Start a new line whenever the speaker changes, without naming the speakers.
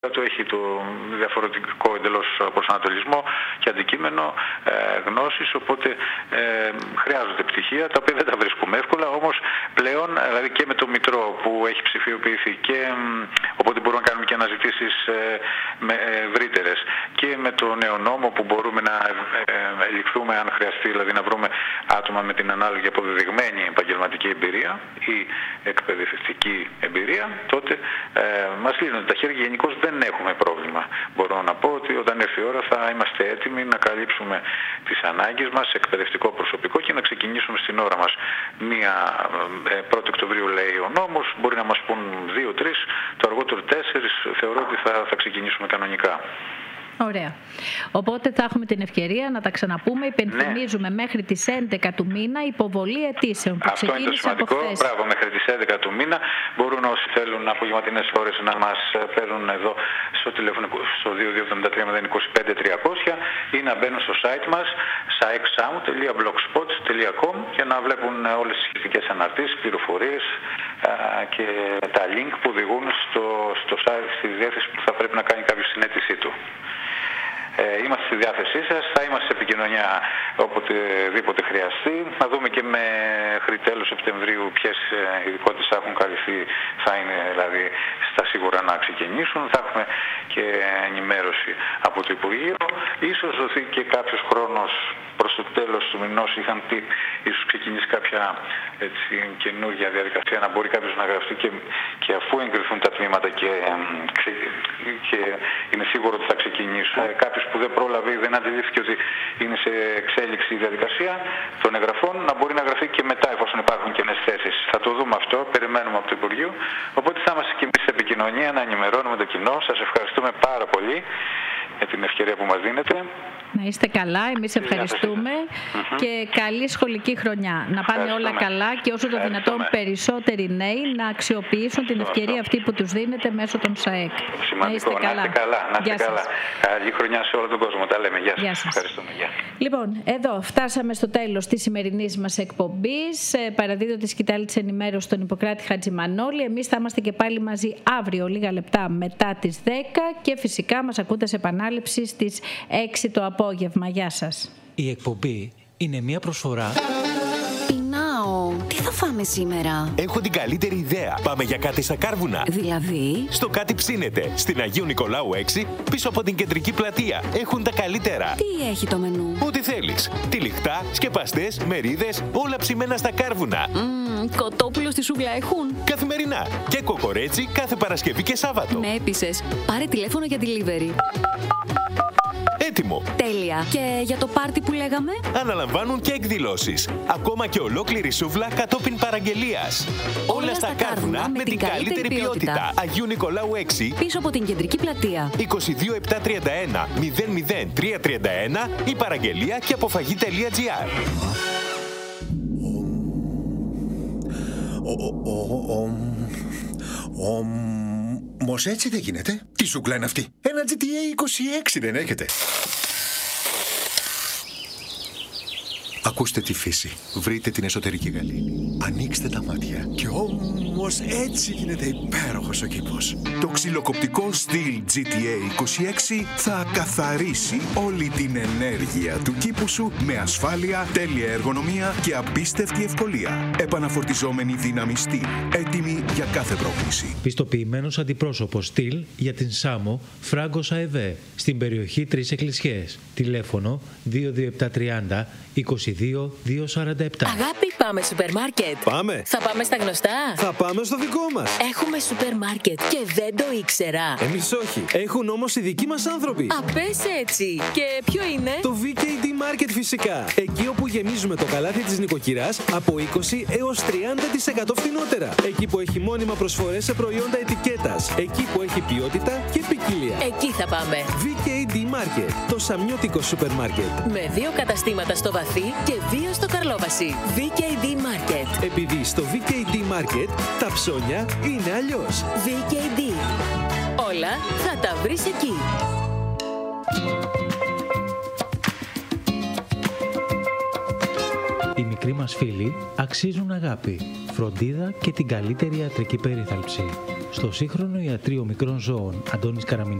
του έχει το διαφορετικό εντελώς προσανατολισμό και αντικείμενο γνώσης, οπότε χρειάζονται πτυχία τα οποία δεν τα βρίσκουμε εύκολα, όμως πλέον δηλαδή και με το Μητρό που έχει ψηφιοποιηθεί και οπότε μπορούμε να κάνουμε και αναζητήσεις ευρύτερες και με το νέο νόμο που μπορούμε να ελιχθούμε αν χρειαστεί, δηλαδή να βρούμε άτομα με την ανάλογη αποδεδειγμένη επαγγελματική εμπειρία ή εκπαιδευτική εμπειρία, τότε μας λύνονται τα χέρια. Γενικώς δεν έχουμε πρόβλημα. Μπορώ να πω ότι όταν έρθει η ώρα θα είμαστε έτοιμοι να καλύψουμε τις ανάγκες μας σε εκπαιδευτικό προσωπικό και να ξεκινήσουμε στην ώρα μας. 1 Οκτωβρίου λέει ο νόμος, μπορεί να μας πούν 2-3, το αργότερο 4, θεωρώ ότι θα ξεκινήσουμε κανονικά.
Ωραία. Οπότε θα έχουμε την ευκαιρία να τα ξαναπούμε. Υπενθυμίζουμε μέχρι τις 11 του μήνα υποβολή αιτήσεων που ξεκίνησε από χθες.
Μπράβο, μέχρι τις 11 του μήνα μπορούν όσοι θέλουν απογευματινές ώρες να μας παίρνουν εδώ στο τηλέφωνο στο 2273-025-300 ή να μπαίνουν στο site μας saexam.blogspot.com για να βλέπουν όλες τις σχετικές αναρτήσεις, πληροφορίες και τα link που οδηγούν στο site, στη διεύθυνση που θα πρέπει να κάνει κάποιος την αίτησή του. Είμαστε στη διάθεσή σας, θα είμαστε σε επικοινωνία οποτεδήποτε χρειαστεί. Να δούμε και μέχρι τέλος Σεπτεμβρίου ποιες ειδικότητες θα έχουν καλυφθεί, θα είναι δηλαδή στα σίγουρα να ξεκινήσουν. Θα έχουμε και ενημέρωση από το Υπουργείο. Ίσως δοθεί και κάποιος χρόνος προς το τέλος του μηνός, είχαν πει, ίσως ξεκινήσει κάποια καινούργια διαδικασία να μπορεί κάποιος να γραφτεί και αφού εγκριθούν τα τμήματα και είναι σίγουρο ότι θα ξεκινήσουν. Κάποιος που δεν πρόλαβε ή δεν αντιλήφθηκε ότι είναι σε εξέλιξη η διαδικασία των εγγραφών να μπορεί να γραφεί και μετά εφόσον υπάρχουν καινές θέσεις. Θα το δούμε αυτό, περιμένουμε από το Υπουργείο. Οπότε θα είμαστε και εμείς σε επικοινωνία να ενημερώνουμε το κοινό. Σας ευχαριστούμε πάρα πολύ για την ευκαιρία που μας δίνετε.
Να είστε καλά, εμείς ευχαριστούμε και καλή σχολική χρονιά. Να πάνε όλα καλά και όσο το δυνατόν περισσότεροι νέοι να αξιοποιήσουν την ευκαιρία αυτή που τους δίνεται μέσω των ΣΑΕΚ.
Σημαντικό, να είστε καλά. Καλή χρονιά σε όλο τον κόσμο. Τα λέμε. Γεια σας. Ευχαριστούμε. Γεια.
Λοιπόν, εδώ φτάσαμε στο τέλος της σημερινής μας εκπομπής. Παραδίδω τη σκητάλη της ενημέρωσης στον Ιπποκράτη Χατζημανόλη. Εμείς θα είμαστε και πάλι μαζί αύριο λίγα λεπτά μετά τις 10 και φυσικά μας ακούτε σε επανάληψη στις 6 το απόγευμα. Γεια σας.
Η εκπομπή είναι μια προσφορά.
Πεινάω. Τι θα φάμε σήμερα?
Έχω την καλύτερη ιδέα. Πάμε για κάτι στα Κάρβουνα.
Δηλαδή?
Στο Κάτι Ψήνεται. Στην Αγίου Νικολάου 6, πίσω από την κεντρική πλατεία. Έχουν τα καλύτερα.
Τι έχει το μενού?
Ό,τι θέλεις. Τυλιχτά, σκεπαστές, μερίδες, όλα ψημένα στα Κάρβουνα.
Κοτόπουλο στη σούγκλα έχουν?
Καθημερινά. Και κοκορέτσι κάθε Παρασκευή και Σάββατο.
Με έπεισες. Πάρε τηλέφωνο για delivery.
Έτοιμο.
Τέλεια. Και για το πάρτι που λέγαμε?
Αναλαμβάνουν και εκδηλώσεις. Ακόμα και ολόκληρη σούβλα κατόπιν παραγγελίας. Όλα στα Κάρβουνα με την καλύτερη ποιότητα. Αγίου Νικολάου 6.
Πίσω από την κεντρική πλατεία.
22731 00331 η παραγγελία και αποφαγή.gr.
Όμως έτσι δεν γίνεται. Τι σούκλα είναι αυτή? Ένα GTA 26 δεν έχετε? Ακούστε τη φύση. Βρείτε την εσωτερική γαλήνη. Ανοίξτε τα μάτια. Και όμως έτσι γίνεται υπέροχος ο κήπος. Το ξυλοκοπτικό Steel GTA 26 θα καθαρίσει όλη την ενέργεια του κήπου σου με ασφάλεια, τέλεια εργονομία και απίστευτη ευκολία. Επαναφορτιζόμενη δύναμη Steel. Έτοιμη για κάθε πρόκληση.
Πιστοποιημένος αντιπρόσωπος Steel για την Σάμο Φράγκος ΑΕΒ στην περιοχή 3 Εκκλησιές. Τηλέφωνο 22730 22-247.
Αγάπη, πάμε σούπερ μάρκετ.
Πάμε.
Θα πάμε στα γνωστά.
Θα πάμε στο δικό μας.
Έχουμε σούπερ μάρκετ και δεν το ήξερα.
Εμείς όχι. Έχουν όμως οι δικοί μας άνθρωποι.
Πες έτσι. Και ποιο είναι?
Το VKD Market φυσικά. Εκεί όπου γεμίζουμε το καλάθι της νοικοκυράς από 20 έως 30% φθηνότερα. Εκεί που έχει μόνιμα προσφορές σε προϊόντα ετικέτας. Εκεί που έχει ποιότητα και ποικιλία.
Εκεί θα πάμε.
VKD Market. Το σαμιώτικο σούπερ μάρκετ.
Με 2 καταστήματα στο Βαθύ και 2 στο Καρλόβαση. VKD Market.
Επειδή στο VKD Market τα ψώνια είναι αλλιώς.
VKD. Όλα θα τα βρεις εκεί.
Οι μικροί μας φίλοι αξίζουν αγάπη, φροντίδα και την καλύτερη ιατρική περίθαλψη. Στο σύγχρονο ιατρείο μικρών ζώων Αντώνης Καραμινιώτης